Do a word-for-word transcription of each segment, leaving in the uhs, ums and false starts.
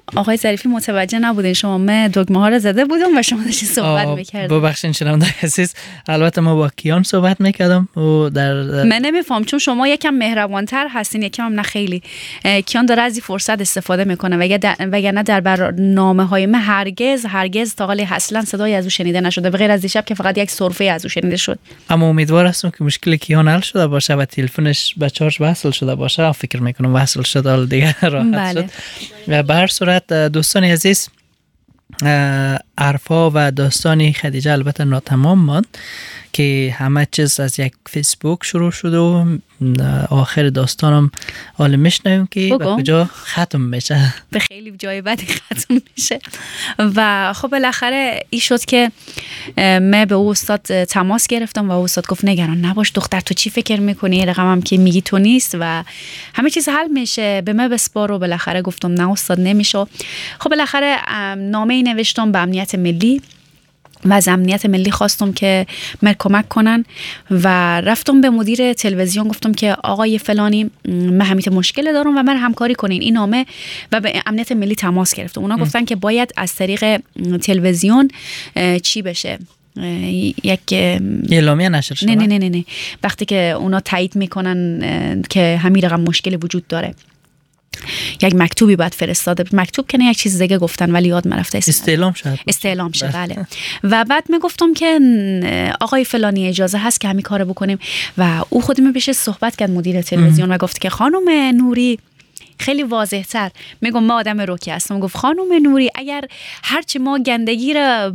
آقای ظریفی متوجه نبودین شما من دگمه ها رو زده بودم و شما داشتین صحبت میکردین. ببخشید شنونده عزیز، البته ما با کیان صحبت میکردم و در من نمیفهم چون شما یکم مهربانتر هستین یکم هم نه خیلی. کیان داره از این فرصت استفاده میکنه وگرنه در برنامه های من هرگز هرگز تا حالا اصلا صدای از او شنیده نشده به غیر از دیشب که فقط یک سرفه از او شنیده شد. اما امیدوار هستم که مشکل کیان حل شده باشه و تلفنش به چارج وصل شده باشه. فکر میکنم وصل شد، حال دیگه راحت بله. شد. و به هر صورت دوستان عزیز، عرفا و داستان خدیجه البته ناتمام ماند که همه چیز از یک فیسبوک شروع شد و آخر داستانم حالا میشنویم که به کجا ختم میشه. به خیلی جای بدی ختم میشه. و خب بالاخره این شد که من به او استاد تماس گرفتم و او استاد گفت نگران نباش دختر، تو چی فکر میکنی؟ رقمم که میگی تو نیست و همه چیز حل میشه، به من بسپار. و بالاخره گفتم نه استاد نمیشه. خب بالاخره نامه‌ای نوشتم به امنیت ملی و از امنیت ملی خواستم که من کمک کنن و رفتم به مدیر تلویزیون گفتم که آقای فلانی من همیت مشکل دارم و من همکاری کنین این نامه. و به امنیت ملی تماس گرفتم. اونا گفتن که باید از طریق تلویزیون چی بشه، یک اعلامیه نشر شود. نه نه نه نه وقتی که اونا تایید میکنن که همین رقم مشکل وجود داره یک مکتوبی باید فرستاده. مکتوب که نه یک چیز دیگه گفتن ولی یاد من رفته. استعلام شد. استعلام شد بله. و بعد میگفتم که آقای فلانی اجازه هست که همین کارو بکنیم و او خودم پیش صحبت کرد مدیر تلویزیون و گفت که خانم نوری خیلی واضح تر میگم ما آدم روکی هستم. گفت خانم نوری اگر هرچی ما گندگی رو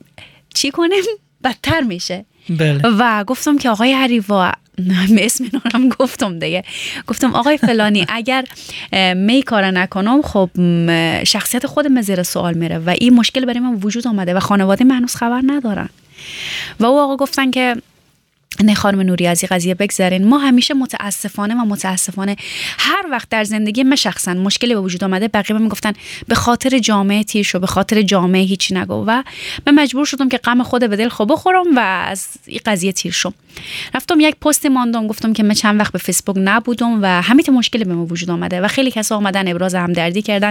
چی کنیم بدتر میشه. بله. و گفتم که آقای حریوا اسم نورم گفتم دیگه، گفتم آقای فلانی اگر می کار نکنم خب شخصیت خودم زیر سوال میره و این مشکل برای من وجود آمده و خانواده من هنوز خبر ندارن. و او آقا گفتن که نه خانم نوری از این قضیه بگذارین. ما همیشه متاسفانه و متاسفانه هر وقت در زندگی من شخصا مشکلی به وجود آمده بقیه میگفتن به خاطر جامعه تیر شو، به خاطر جامعه هیچی نگو و من مجبور شدم که غم خود به دل خود بخورم و از این قضیه تیر شم. رفتم یک پست ماندم گفتم که من چند وقت به فیسبوک نبودم و همین مشکلی به من وجود آمده و خیلی کسا اومدن ابراز همدردی کردن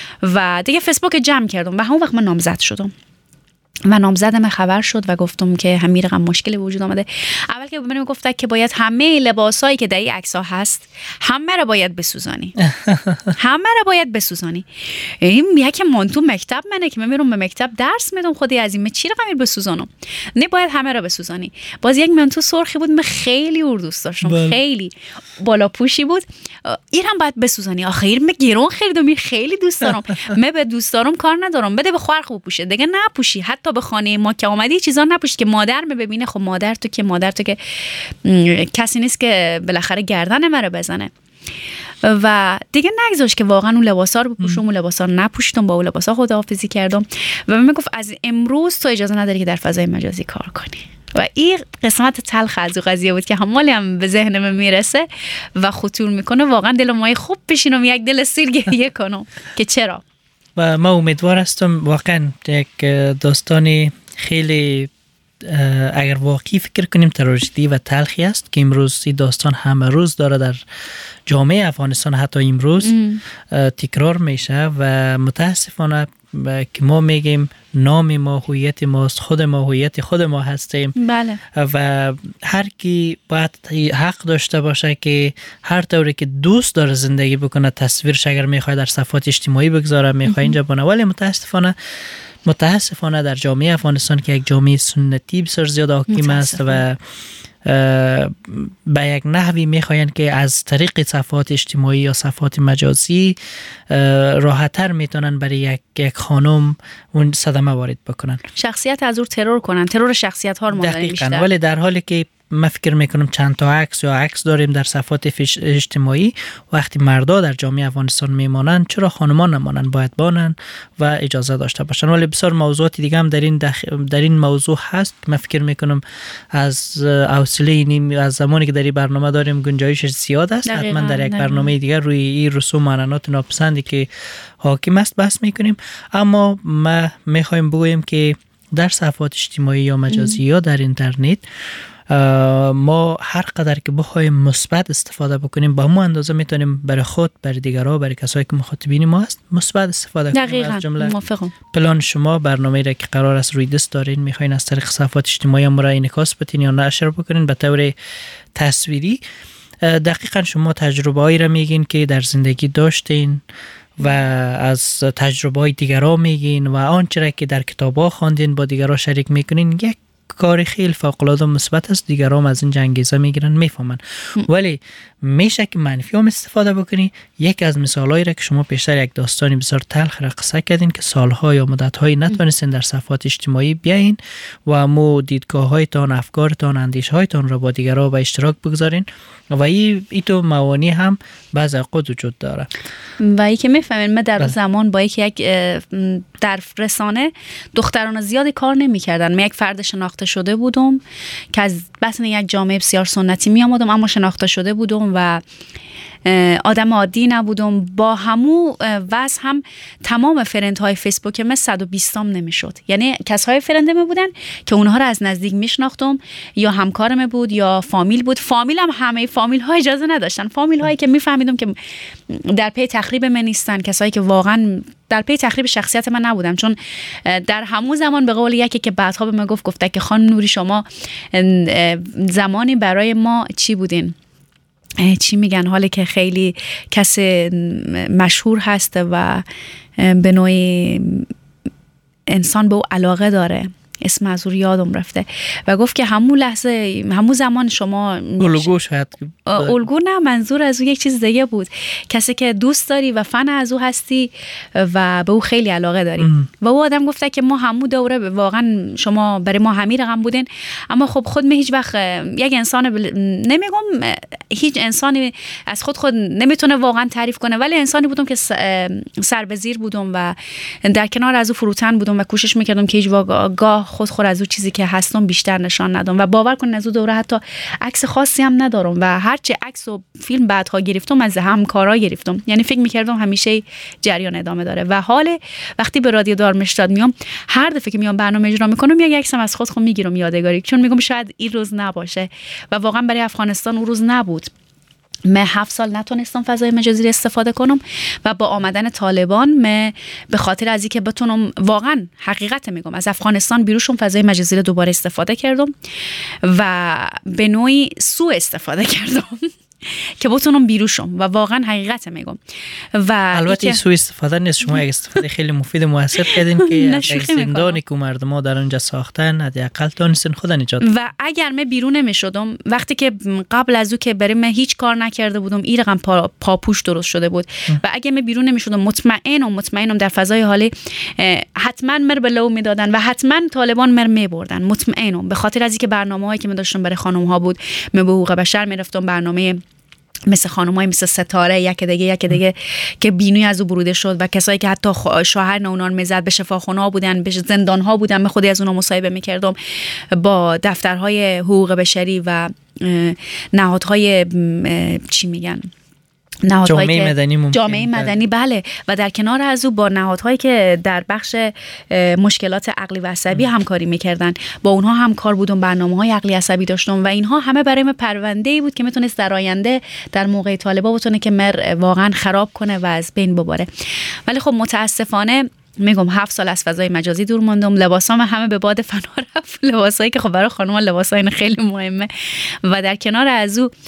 و دیگه فیسبوک جمع کردم و همون وقت من نامزد شدم. و نامزدم خبر شد و گفتم که همین رقم مشکل وجود آمده. اول که به من گفتن که باید همه لباسایی که در این عکس‌ها هست همه رو باید بسوزانی. همه رو باید بسوزانی. این یک مانتو مکتب منه که من میرم به مکتب درس میدم خودی از این چی رقمی بسوزانم؟ نه باید همه رو بسوزانی. باز یک مانتو سرخی بود من خیلی اور دوست داشتم. بل. خیلی بالا پوشی بود. این هم باید بسوزانی. آخر من گرون خریدم این خیلی دوست دارم. من به دوست دارم کار ندارم. بده به خواهر خوب پوشه. دیگه نپوشی. حتی به خانه ما که اومدی چیزا نپوش که مادر me ببینه. خب مادر تو که مادر تو که کسی نیست که بالاخره گردن من رو بزنه. و دیگه نگذاش که واقعا اون لباسا رو بپوشم. اون لباسا رو نپوشیدم، با اون لباسا خداحافظی کردم و من میگفت از امروز تو اجازه نداری که در فضای مجازی کار کنی. و این قسمت تلخ از قضیه بود که همالی هم به ذهن من میرسه و خطور میکنه. واقعا دل ما خوب بشینم یک دل سیر گریه کنم که چرا. و ما امیدوار هستم واقعا یک داستانی خیلی اگر واقعی فکر کنیم تراژدی و تلخی است که امروز این داستان همه روز داره در جامعه افغانستان حتی امروز تکرار میشه و متاسفانه که ما میگیم نام ما هویت ماست، خود ما هویت خود ما هستیم. بله. و هر کی باید حق داشته باشه که هر طوری که دوست داره زندگی بکنه تصویرش اگر میخواد در صفحات اجتماعی بگذاره میخواد اینجا بونه. ولی متاسفانه متاسفانه در جامعه افغانستان که یک جامعه سنتی بسیار زیاد حاکم است و به یک نحوی میخواین که از طریق صفحات اجتماعی یا صفحات مجازی راحت‌تر میتونن برای یک یک خانم اون صدمه وارد بکنن، شخصیت از او ترور کنن، ترور شخصیت ها رو ما داریم بیشتر. ولی در حالی که من فکر میکنم چند تا عکس یا عکس داریم در صفحات اجتماعی، وقتی مردا در جامعه افغانستان میمانند چرا خانمان نمانند؟ باید بانن و اجازه داشته باشن. ولی بسیار موضوعات دیگه هم در این دخ... در این موضوع هست. من فکر میکنم از حوصله اینیم از زمانی که در این برنامه داریم گنجایشش زیاد است. حتما در یک برنامه دیگه روی این رسوم و عنعنات ناپسندی که حاکم است بحث میکنیم. اما ما میخوایم بگوییم که در صفحات اجتماعی یا مجازی ام. یا در اینترنت ما هر قدر که بخوایم مثبت استفاده بکنیم با همون اندازه میتونیم برای خود، برای دیگرها، برای کسایی که مخاطبین ما هست مثبت استفاده کنیم. دقیقاً از جمله موافقم. پلان شما، برنامه‌ای را که قرار است روی دست دارین میخواین از طریق صفحات اجتماعی ما را انعکاس بدین یا نشر بکنین به طور تصویری، دقیقاً شما تجربه هایی را میگین که در زندگی داشتین و از تجربه های دیگرها میگین و آنچه را که در کتاب ها خواندین با دیگرها شریک میکنین. یک کار خیلی فوق‌العاده مثبت است، دیگران از این انگیزه میگیرن، میفهمن. ولی میشه که منفی هم استفاده بکنی. یکی از مثالایی را که شما پیشتر یک داستانی بسیار تلخ را قصه کردین که سالها یا مدت‌هایی نتونستین در صفحات اجتماعی بیاین و مو دیدگاه‌هایتان، افکارتان، اندیشه‌هایتان را با دیگران به اشتراک بگذارین و این ایتو موانی هم بعض اوقات وجود داره. و ای که میفهمین من در زمان با یک در رسانه دختران زیادی کار نمی‌کردن. من یک فرد شناخته شده بودم که از بطن یک جامعه بسیار سنتی می آمدم، اما شناخته شده بودم و آدم عادی نبودم. با همو وضع هم تمام فرندهای فیسبوک من صد و بیست تام نمیشد. یعنی کسای فرندم بودن که اونها رو از نزدیک میشناختم، یا همکارم بود یا فامیل بود. فامیل هم همه فامیل ها اجازه نداشتن. فامیل هایی که میفهمیدم که در پی تخریب من نیستن، کسایی که واقعا در پی تخریب شخصیت من نبودم. چون در همون زمان به قول یکی که بعدها به من گفت گفته که خانم نوری شما زمانی برای ما چی بودین، چی میگن، حالی که خیلی کس مشهور هست و به نوعی انسان به او علاقه داره، اسم از او یادم رفته، و گفت که همون لحظه همون زمان شما الگو شاید الگو نه، منظور از او یک چیز دیگه بود، کسی که دوست داری و فن از او هستی و به او خیلی علاقه داری. ام. و او آدم گفته که ما همون دوره واقعا شما برای ما همین رقم بودین، اما خب خود من هیچ وقت یک انسان بل... نمیگم هیچ انسانی از خود خود نمیتونه واقعا تعریف کنه، ولی انسانی بودم که سر به زیر بودم و در کنار از او فروتن بودم و کوشش میکردم که هیچ واقعا خود خود از او چیزی که هستم بیشتر نشان ندم. و باور کنید از او دوره حتی عکس خاصی هم ندارم و هرچی عکس و فیلم بعدها گرفتم از همکارا گرفتم. یعنی فکر میکردم همیشه جریان ادامه داره. و حال وقتی به رادیو دارمشتاد میام، هر دفعه که میام برنامه اجرا میکنم یک عکسم از خود خود میگیرم یادگاری، چون میگم شاید این روز نباشه. و واقعا برای افغانستان اون روز نبود. من هفت سال نتونستم فضای مجازی استفاده کنم و با آمدن طالبان من به خاطر از اینکه بتونم واقعا حقیقت میگم از افغانستان بیروشم فضای مجازی رو دوباره استفاده کردم و به نوعی سوء استفاده کردم که بتونم بیروشم و واقعا حقیقت میگم. و البته سوء استفاده نیست، شما یک استفاده خیلی مفید موثر کردین که یک زندانی که مردم ها در اونجا ساختن حداقل تونستین خود نجات. و اگر من بیرون نمیشدم، وقتی که قبل از او که بریم هیچ کار نکرده بودم، این رقم پا، پاپوش درست شده بود ام. و اگر من بیرون نمیشدم مطمئنم مطمئنم در فضای حالی حتما مر به لو میدادن و حتما طالبان مر میبردن، مطمئنم. به خاطر از اینکه برنامه‌هایی که من داشتم برای خانم ها بود، من به حقوق بشر میرفتم، برنامه مثل خانم‌های مثل ستاره، یک دیگه یک دیگه که بینوی از او بروده شد و کسایی که حتی شوهر اونان میزد به شفاخانه‌ها بودن، به زندان‌ها بودن، من خودی از اونها مصاحبه می‌کردم با دفترهای حقوق بشری و نهادهای چی میگن جامعه مدنی ممکن. جامعه مدنی بله. و در کنار از او با نهادهایی که در بخش مشکلات عقلی و عصبی همکاری میکردن، با اونها هم کار بودم، برنامه‌های عقلی عصبی داشتم و اینها همه برای من پرونده‌ای بود که میتونست در آینده در موقع طالبا بتونه که مر واقعا خراب کنه و از بین ببره. ولی خب متاسفانه میگم هفت سال از فضای مجازی دور موندم، لباسام همه به باد فنا رفت، لباسایی که خب برای خانم‌ها لباسای خیلی مهمه. و در کنار از او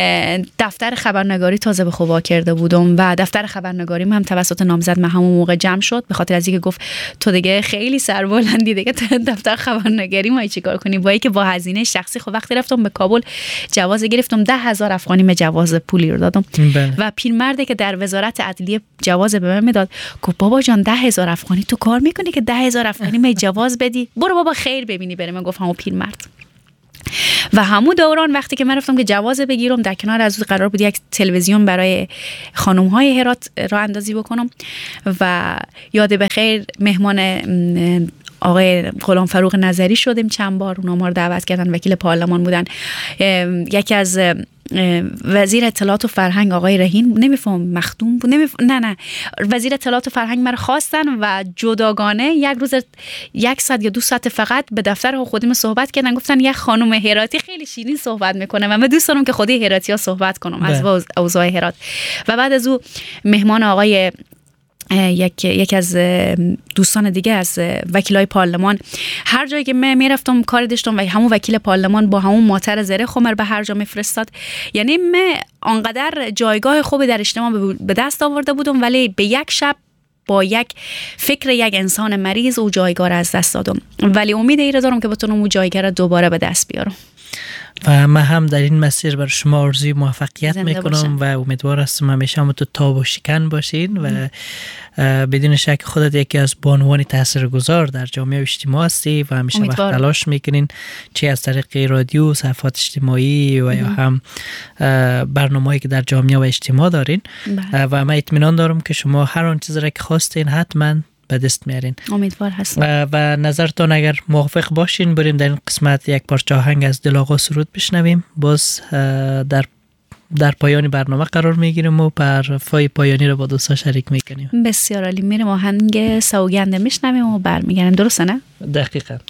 دفتر خبرنگاری تازه به خوبا کرده بودم و دفتر خبرنگاری هم توسط نامزد من همون موقع جمع شد، به خاطر از اینکه گفت تو دیگه خیلی سربلندی دیگه دفتر خبرنگاری ما چیکار کنی، با اینکه با هزینه شخصی. خب وقتی رفتم به کابل جواز گرفتم، ده هزار افغانی من جواز پولی رو دادم بله. و پیرمردی که در وزارت عدلیه جواز به من میداد گفت بابا جان ده هزار افغانی تو کار میکنی که ده هزار افغانی می جواز بدی؟ برو بابا خیر ببینی بره. من گفتم همون پیرمرد. و همون دوران وقتی که من رفتم که جواز بگیرم، در کنار از قرار بود یک تلویزیون برای خانم های هرات راه اندازی بکنم و یاد بخیر مهمان آقای غلام فروغ نظری شدیم چند بار، اونا ما رو دعوت کردن، وکیل پارلمان بودن. یکی از وزیر اطلاعات و فرهنگ آقای رهین، نمیفهم مخدوم بود، نمیف... نه نه وزیر اطلاعات و فرهنگ مرا خواستن و جداگانه یک روز یک ساعت یا دو ساعت فقط به دفتر خودم صحبت کردن. گفتن یک خانم هراتی خیلی شیرین صحبت میکنه و من دوست دارم که خودی هراتی ها صحبت کنم از اوضاع هرات. و بعد از او مهمان آقای یک یک از دوستان دیگه از وکیلای پارلمان، هر جایی که من میرفتم کار داشتم و همون وکیل پارلمان با همون ماتر زره خمر به هر جا میفرستاد. یعنی من آنقدر جایگاه خوبی در اجتماع به دست آورده بودم، ولی به یک شب با یک فکر یک انسان مریض او جایگاه را از دست دادم، ولی امید ایره دارم که بتونم اون جایگاه را دوباره به دست بیارم. و من هم در این مسیر برای شما آرزوی موفقیت میکنم و امیدوار هستم همیشه هم تو تاب و شکن باشین و بدون شک خودت یکی از بانوان تاثیرگذار در جامعه و اجتماع هستی و همیشه وقت تلاش میکنین، چه از طریق رادیو، صفحات اجتماعی و یا هم برنامه‌ای که در جامعه و اجتماع دارین. بله. و من اطمینان دارم که شما هر آن چیزی را که خواستین حتما به دست میارین. امیدوار هستم. و نظرتان اگر موافق باشین بریم در این قسمت یک پارچه آهنگ از دل آقا سرود بشنویم. باز در در پایانی برنامه قرار میگیریم و حرفای پایانی رو با دوستا شریک میکنیم. بسیار عالی. میریم آهنگ سوگند میشنویم و برمیگردیم. درسته نه؟ دقیقاً.